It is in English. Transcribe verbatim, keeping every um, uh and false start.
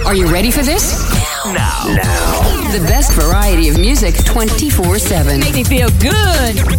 Are you ready for this? Now. Now. The best variety of music twenty-four seven. Make me feel good.